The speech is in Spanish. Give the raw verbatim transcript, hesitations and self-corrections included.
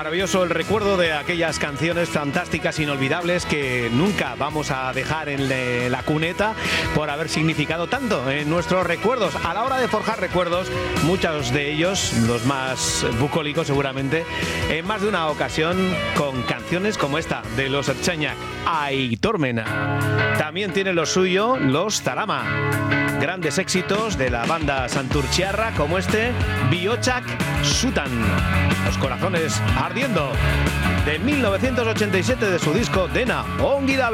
Maravilloso el recuerdo de aquellas canciones fantásticas, inolvidables, que nunca vamos a dejar en la cuneta por haber significado tanto en nuestros recuerdos. A la hora de forjar recuerdos, muchos de ellos, los más bucólicos seguramente, en más de una ocasión con canciones como esta de los Ertzaintza, Aitor Mena. También tiene lo suyo los Zarama. Grandes éxitos de la banda santurtziarra como este Bihotzak Sutan, Los Corazones Ardiendo, de mil novecientos ochenta y siete, de su disco Dena Ongi Dabe.